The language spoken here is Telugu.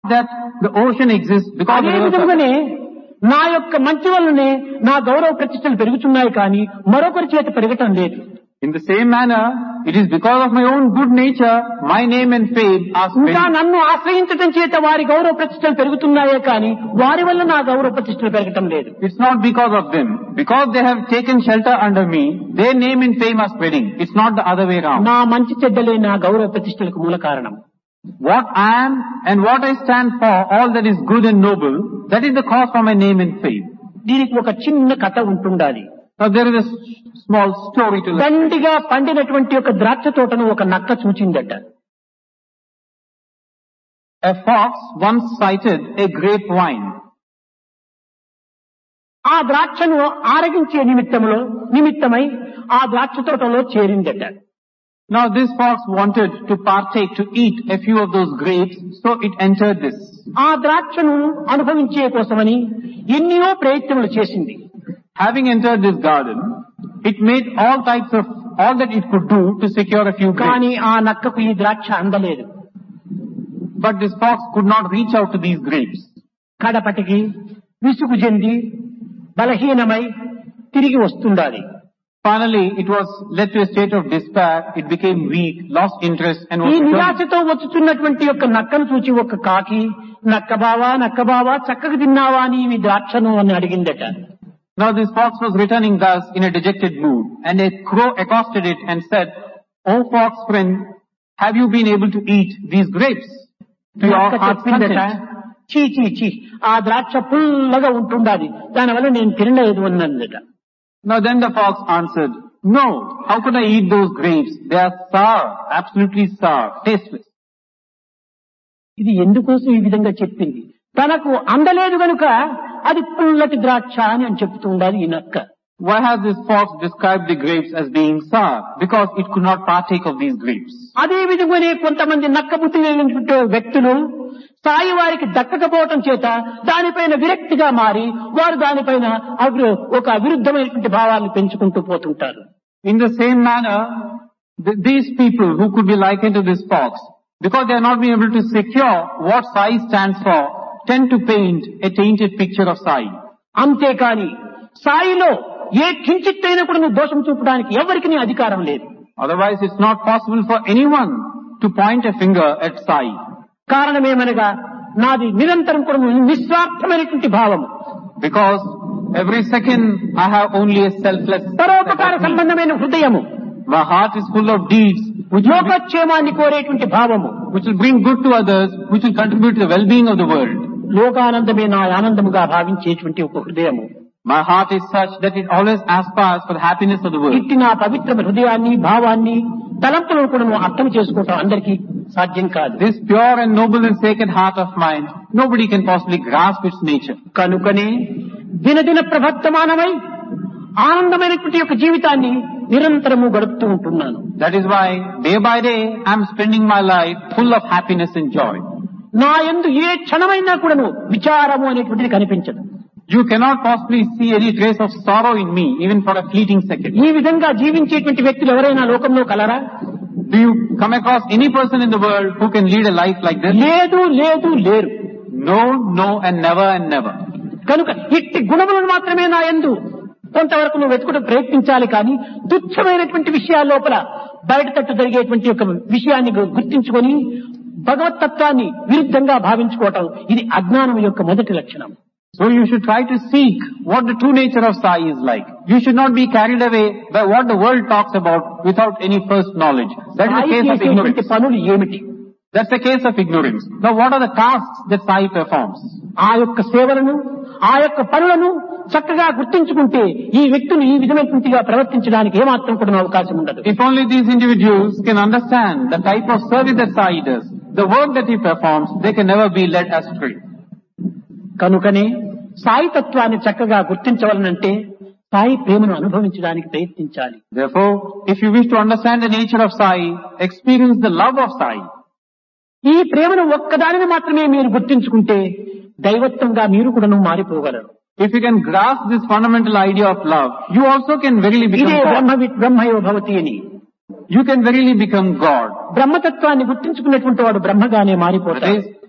that the ocean exists because అదే the rivers are విధంగానే నా యొక్క మంచి వల్లనే నా గౌరవ ప్రతిష్టలు పెరుగుతున్నాయి కానీ మరొకరి చేత పెరగటం లేదు. In the same manner, it is because of my own good nature, my name and fame are ఇంకా spreading. నన్ను ఆశ్రయించడం చేత వారి గౌరవ ప్రతిష్టలు పెరుగుతున్నాయే కానీ వారి వల్ల నా గౌరవ ప్రతిష్టలు పెరగటం లేదు. It's not because of them. Because they have taken shelter under me, their name and fame are spreading. It's not the other way around. నా మంచి చెడ్డలే నా గౌరవ ప్రతిష్టలకు మూల కారణం. What I am and what I stand for, all that is good and noble, that is the cause for my name and fame. దీనికి ఒక చిన్న కథ ఉంటుండాలి. Now there is a small story to this. దండిగా పండినటువంటి ఒక ద్రాక్ష తోటను ఒక నక్క చూచిందట. A fox once sighted a grapevine. ఆ ద్రాక్షను ఆరగించే నిమిత్తమై ఆ ద్రాక్ష తోటలో చేరిందట. Now this fox wanted to partake, to eat a few of those grapes, so it entered this. ఆ ద్రాక్షను అనుభవించే కోసమని ఎన్నో ప్రయత్నములు చేసింది. Having entered this garden, it made all that it could do to secure a few grapes. కానీ ఆ నక్కకు ఈ ద్రాక్ష అందలేదు. But this fox could not reach out to these grapes. కడపటికి విసుగు చెంది బలహీనమై తిరిగి వస్తుండాలి. Finally, it was led to a state of despair. It became weak, lost interest, and ఈ was returned. నిరాశతో వచ్చుతున్నటువంటి యొక్క నక్కను చూచి ఒక కాకి నక్కబావా చక్కగా తిన్నావా అని ఈ ద్రాక్షను అని అడిగిందట. Now this fox was returning thus in a dejected mood, and a crow accosted it and said, "O fox friend, have you been able to eat these grapes to your నక్క heart's చెప్పిందట, content?" చీ ఆ ద్రాక్ష పుల్లగా ఉంటుండాలి, దానివల్ల నేను తినలేదు అన్నదట. Now then the fox answered, "No, how could I eat those grapes? They are sour, absolutely sour, tasteless." ఇది ఎందుకోసం ఈ విధంగా చెప్పింది? తనకు అందలేదు గనుక అది పుల్లటి ద్రాక్ష అని చెప్తూ ఉండాలి ఈ నక్క. Why has this fox described the grapes as being sour? Because it could not partake of these grapes. అదే విధంగానే కొంతమంది నక్క బుద్ధి లేనటువంటి వ్యక్తులు సాయి వారికి దక్కకపోవటం చేత దానిపైన విరక్తిగా మారి వారు దానిపైన ఒక అవిరుద్ధమైనటువంటి భావాలను పెంచుకుంటూ పోతుంటారు. In the same manner, these people who could be likened to this fox, because they are not being able to secure what Sai stands for, tend to paint a tainted picture of Sai. అంతేకాని సాయిలో ఏ కించిత్తైనా కూడా నువ్వు దోషం చూపడానికి ఎవరికి అధికారం లేదు. Otherwise, it's not possible for anyone to point a finger at Sai. కారణమేమనగా నాది నిరంతరం కూడా నిస్వార్థమైనటువంటి భావం. Because every second I have only a selfless, పరోపకార సంబంధమైన హృదయము. my heart is full of deeds లోకక్షేమాన్ని కోరేటువంటి భావము, which will bring good to others, which will contribute to the well-being of the world. లోకానందమే నా ఆనందముగా భావించేటువంటి ఒక హృదయము. My heart is such that it always aspires for the happiness of the world. ఇట్టి నా పవిత్ర హృదయాన్ని భావాన్ని తలంపులను కూడా నువ్వు అర్థం చేసుకోవటం అందరికీ సాధ్యం కాదు. This pure and noble and sacred heart of mine, nobody can possibly grasp its nature. కనుకనే దినదిన ప్రవర్తమానమై ఆనందమైనటువంటి యొక్క జీవితాన్ని నిరంతరము గడుపుతూ ఉంటున్నాను. That is why day by day I am spending my life full of happiness and joy. నా యందు ఏ క్షణమైనా కూడాను విచారము అనేటువంటిది కనిపించదు. You cannot possibly see any trace of sorrow in me, even for a fleeting second. ఈ విధంగా జీవించేటువంటి వ్యక్తులు ఎవరైనా లోకంలో కలరా? Do you come across any person in the world who can lead a life like this? లేరు. No, and never. కనుక ఇట్టి గుణములను మాత్రమే నా యందు కొంతవరకు నువ్వు వెతుకుటకు ప్రయత్నించాలి కానీ తుచ్చమైనటువంటి విషయాల లోపల బయట తట్టు జరిగేటువంటి ఒక విషయాన్ని గుర్తించుకొని భగవతత్వాన్ని విరుద్ధంగా భావించుకోవటం ఇది అజ్ఞానం యొక్క మొదటి లక్షణం. So you should try to seek what the true nature of Sai is like. You should not be carried away by what the world talks about without any first knowledge. That is the case of ignorance. పనులు ఏమిటి? That's the case of ignorance. Now what are the tasks that Sai performs? ఆ యొక్క సేవలను ఆ యొక్క పనులను చక్కగా గుర్తించుకుంటే ఈ వ్యక్తులు ఈ విధమైనగా ప్రవర్తించడానికి ఏమాత్రం కూడా అవకాశం ఉండదు. If only these individuals can understand the type of service that Sai does, the work that he performs, they can never be led astray. కనుకనే సాయి తత్వాన్ని చక్కగా గుర్తించవలనంటే సాయి ప్రేమను అనుభవించడానికి ప్రయత్నించాలి. Therefore, if you wish to understand the nature of Sai, experience the love of Sai. ఈ ప్రేమను ఒక్కదానిని మాత్రమే మీరు గుర్తించుకుంటే దైవత్వంగా మీరు కూడా మారిపోగలరు. If you can grasp this fundamental idea of love, you also can verily become ఇదే God. బ్రహ్మయో భవతి అని. You can verily become God. బ్రహ్మతత్వాన్ని గుర్తించుకున్నటువంటి వాడు బ్రహ్మగానే మారిపోతాడు.